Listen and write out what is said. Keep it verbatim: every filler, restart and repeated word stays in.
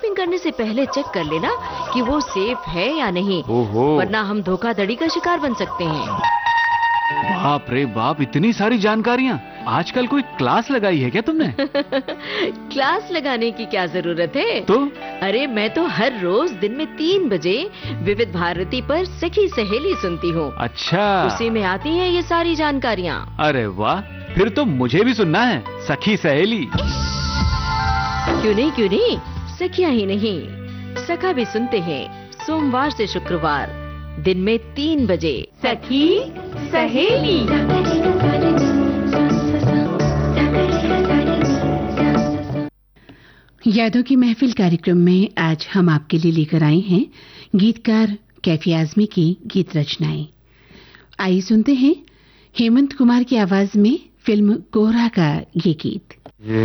Shopping करने से पहले चेक कर लेना कि वो सेफ है या नहीं, ओहो। वरना हम धोखाधड़ी का शिकार बन सकते हैं। बाप रे बाप, इतनी सारी जानकारियाँ। आजकल कोई क्लास लगाई है क्या तुमने? क्लास लगाने की क्या जरूरत है? तो अरे मैं तो हर रोज दिन में तीन बजे विविध भारती पर सखी सहेली सुनती हूँ। अच्छा, उसी में आती हैं ये सारी जानकारियाँ। अरे वाह, फिर तो मुझे भी सुनना है सखी सहेली। क्यों नहीं क्यों नहीं, सखियाँ ही नहीं, सखा भी सुनते हैं सोमवार से शुक्रवार दिन में तीन बजे। सखी सहेली। यादों की महफिल कार्यक्रम में आज हम आपके लिए लेकर आए हैं गीतकार कैफी आजमी की गीत रचनाएं। आइए सुनते हैं हेमंत कुमार की आवाज में फिल्म कोहरा का ये गीत।